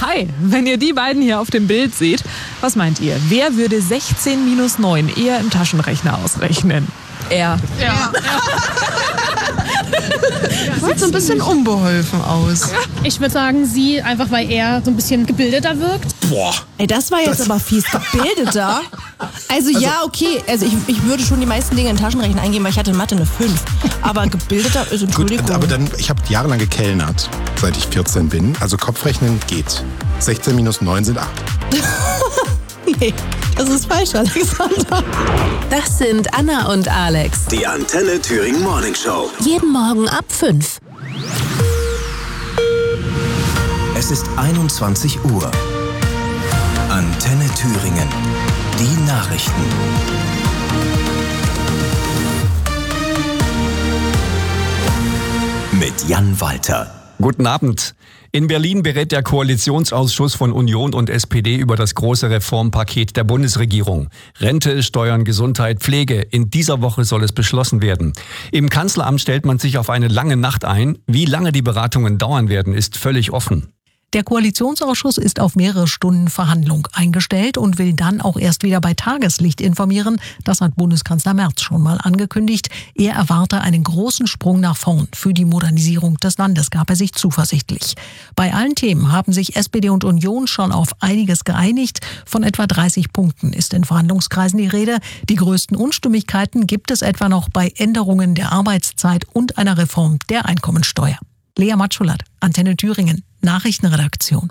Hi, wenn ihr die beiden hier auf dem Bild seht, was meint ihr? Wer würde 16 minus 9 eher im Taschenrechner ausrechnen? Er. Ja. Sieht so ein bisschen unbeholfen aus. Ich würde sagen, sie, einfach weil er so ein bisschen gebildeter wirkt. Boah. Ey, das war jetzt aber fies. Gebildeter? Also ja, okay. Also ich würde schon die meisten Dinge in den Taschenrechner eingeben, weil ich hatte in Mathe eine 5. Aber gebildeter ist, Entschuldigung. Gut, aber dann, ich habe jahrelang gekellnert, seit ich 14 bin. Also Kopfrechnen geht. 16 minus 9 sind 8. Nee, das ist falsch, Alexander. Das sind Anna und Alex. Die Antenne Thüringen Morning Show. Jeden Morgen ab 5. Es ist 21 Uhr. Antenne Thüringen. Die Nachrichten. Mit Jan Walter. Guten Abend. In Berlin berät der Koalitionsausschuss von Union und SPD über das große Reformpaket der Bundesregierung. Rente, Steuern, Gesundheit, Pflege. In dieser Woche soll es beschlossen werden. Im Kanzleramt stellt man sich auf eine lange Nacht ein. Wie lange die Beratungen dauern werden, ist völlig offen. Der Koalitionsausschuss ist auf mehrere Stunden Verhandlung eingestellt und will dann auch erst wieder bei Tageslicht informieren. Das hat Bundeskanzler Merz schon mal angekündigt. Er erwarte einen großen Sprung nach vorn. Für die Modernisierung des Landes gab er sich zuversichtlich. Bei allen Themen haben sich SPD und Union schon auf einiges geeinigt. Von etwa 30 Punkten ist in Verhandlungskreisen die Rede. Die größten Unstimmigkeiten gibt es etwa noch bei Änderungen der Arbeitszeit und einer Reform der Einkommensteuer. Lea Matschulat, Antenne Thüringen, Nachrichtenredaktion.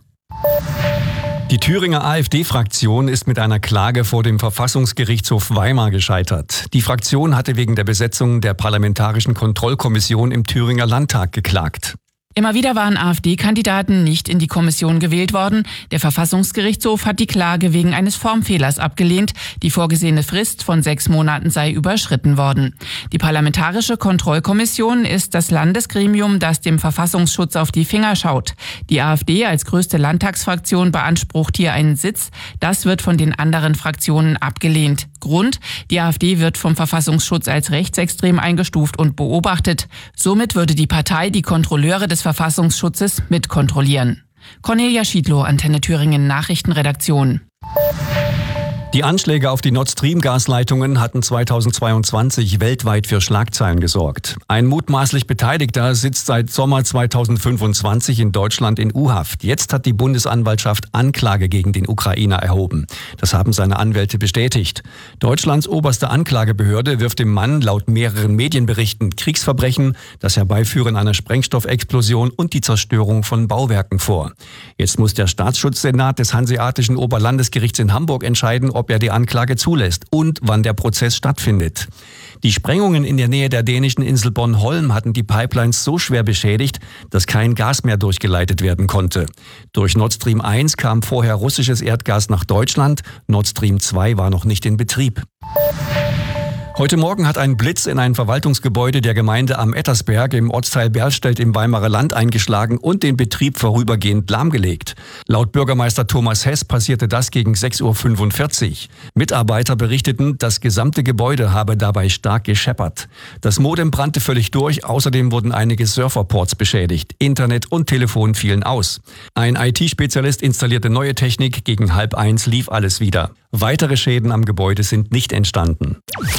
Die Thüringer AfD-Fraktion ist mit einer Klage vor dem Verfassungsgerichtshof Weimar gescheitert. Die Fraktion hatte wegen der Besetzung der Parlamentarischen Kontrollkommission im Thüringer Landtag geklagt. Immer wieder waren AfD-Kandidaten nicht in die Kommission gewählt worden. Der Verfassungsgerichtshof hat die Klage wegen eines Formfehlers abgelehnt. Die vorgesehene Frist von 6 Monaten sei überschritten worden. Die Parlamentarische Kontrollkommission ist das Landesgremium, das dem Verfassungsschutz auf die Finger schaut. Die AfD als größte Landtagsfraktion beansprucht hier einen Sitz. Das wird von den anderen Fraktionen abgelehnt. Grund: Die AfD wird vom Verfassungsschutz als rechtsextrem eingestuft und beobachtet. Somit würde die Partei die Kontrolleure des Verfassungsschutzes mitkontrollieren. Cornelia Schiedlow, Antenne Thüringen Nachrichtenredaktion. Die Anschläge auf die Nord Stream-Gasleitungen hatten 2022 weltweit für Schlagzeilen gesorgt. Ein mutmaßlich Beteiligter sitzt seit Sommer 2025 in Deutschland in U-Haft. Jetzt hat die Bundesanwaltschaft Anklage gegen den Ukrainer erhoben. Das haben seine Anwälte bestätigt. Deutschlands oberste Anklagebehörde wirft dem Mann laut mehreren Medienberichten Kriegsverbrechen, das Herbeiführen einer Sprengstoffexplosion und die Zerstörung von Bauwerken vor. Jetzt muss der Staatsschutzsenat des Hanseatischen Oberlandesgerichts in Hamburg entscheiden, ob er die Anklage zulässt und wann der Prozess stattfindet. Die Sprengungen in der Nähe der dänischen Insel Bornholm hatten die Pipelines so schwer beschädigt, dass kein Gas mehr durchgeleitet werden konnte. Durch Nord Stream 1 kam vorher russisches Erdgas nach Deutschland, Nord Stream 2 war noch nicht in Betrieb. Heute Morgen hat ein Blitz in ein Verwaltungsgebäude der Gemeinde Am Ettersberg im Ortsteil Berlstedt im Weimarer Land eingeschlagen und den Betrieb vorübergehend lahmgelegt. Laut Bürgermeister Thomas Hess passierte das gegen 6:45 Uhr. Mitarbeiter berichteten, das gesamte Gebäude habe dabei stark gescheppert. Das Modem brannte völlig durch, außerdem wurden einige Serverports beschädigt. Internet und Telefon fielen aus. Ein IT-Spezialist installierte neue Technik, gegen 12:30 lief alles wieder. Weitere Schäden am Gebäude sind nicht entstanden.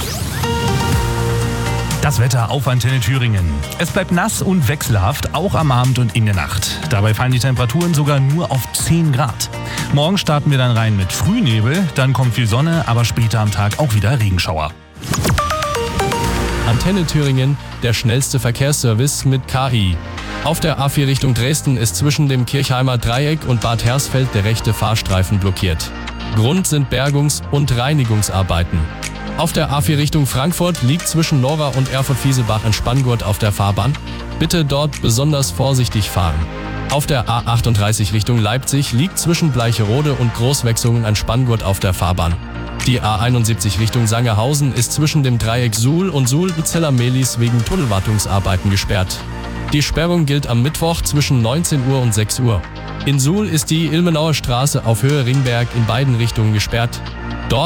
Das Wetter auf Antenne Thüringen. Es bleibt nass und wechselhaft, auch am Abend und in der Nacht. Dabei fallen die Temperaturen sogar nur auf 10 Grad. Morgen starten wir dann rein mit Frühnebel, dann kommt viel Sonne, aber später am Tag auch wieder Regenschauer. Antenne Thüringen, der schnellste Verkehrsservice mit KI. Auf der A4 Richtung Dresden ist zwischen dem Kirchheimer Dreieck und Bad Hersfeld der rechte Fahrstreifen blockiert. Grund sind Bergungs- und Reinigungsarbeiten. Auf der A4 Richtung Frankfurt liegt zwischen Lora und Erfurt-Fieselbach ein Spanngurt auf der Fahrbahn. Bitte dort besonders vorsichtig fahren. Auf der A38 Richtung Leipzig liegt zwischen Bleicherode und Großwechsungen ein Spanngurt auf der Fahrbahn. Die A71 Richtung Sangerhausen ist zwischen dem Dreieck Suhl und Suhl-Zeller-Mehlis wegen Tunnelwartungsarbeiten gesperrt. Die Sperrung gilt am Mittwoch zwischen 19 Uhr und 6 Uhr. In Suhl ist die Ilmenauer Straße auf Höhe Ringberg in beiden Richtungen gesperrt.